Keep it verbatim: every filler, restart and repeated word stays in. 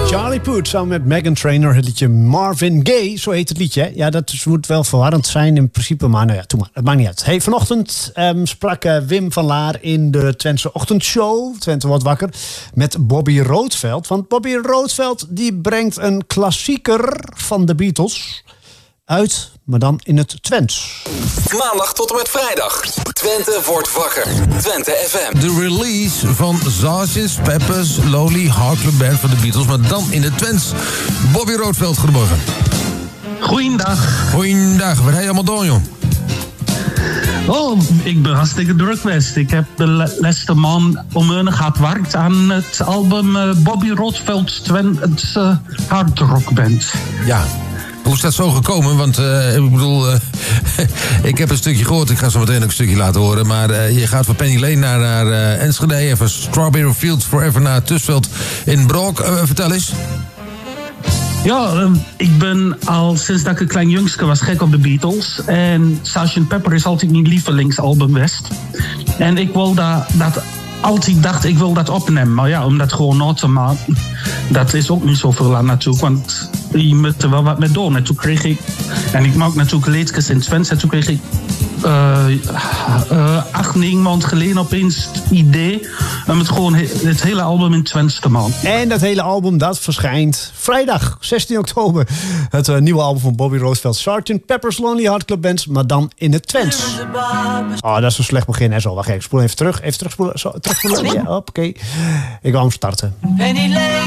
Charlie Puth samen met Meghan Trainor, het liedje Marvin Gaye, zo heet het liedje. Hè? Ja, dat moet wel verwarrend zijn in principe, maar nou ja, doe maar, het maakt niet uit. Hey, vanochtend um, sprak uh, Wim van Laar in de Twentse ochtendshow, Twente wordt wakker, met Bobby Roodveld. Want Bobby Roodveld die brengt een klassieker van de Beatles uit, maar dan in het Twents. Maandag tot en met vrijdag. Twente wordt wakker. Twente F M. De release van sergeant Pepper's Lonely Hearts Club Band van de Beatles, maar dan in het Twents. Bobby Roodveld, goedemorgen. Goeiedag. Goeiedag, wat heb je allemaal doen, joh? Oh, ik ben hartstikke druk geweest. Ik heb de laatste maand onmiddellijk gehad werkt aan het album uh, Bobby Roodveld's Twentse uh, Hard Rock Band. Ja. Hoe is dat zo gekomen? Want uh, ik bedoel, uh, ik heb een stukje gehoord. Ik ga zo meteen ook een stukje laten horen. Maar uh, je gaat van Penny Lane naar, naar uh, Enschede. En van Strawberry Fields Forever naar Tussveld in Broek. Uh, vertel eens. Ja, uh, ik ben al sinds dat ik een klein jongske was gek op de Beatles. En sergeant Pepper is altijd mijn lievelingsalbum West. En ik wil dat, dat altijd dacht, ik wil dat opnemen. Maar ja, om dat gewoon na te maken, dat is ook niet zoveel aan natuurlijk. Want je moet er wel wat mee doen. En toen kreeg ik, en ik maak natuurlijk liedjes in Twents. En toen kreeg ik uh, uh, acht, negen maanden geleden opeens het idee om het gewoon he- het hele album in Twents te maken. En dat hele album dat verschijnt vrijdag, zestien oktober. Het uh, nieuwe album van Bobby Roodveld, sergeant Pepper's Lonely Hearts Club Band, maar dan in het Twents. Oh, dat is een slecht begin, hè? Zo, wacht even, spoel even terug. Even terugspoelen. Zo, terugspoelen. Ja, oké. Ik wou hem starten.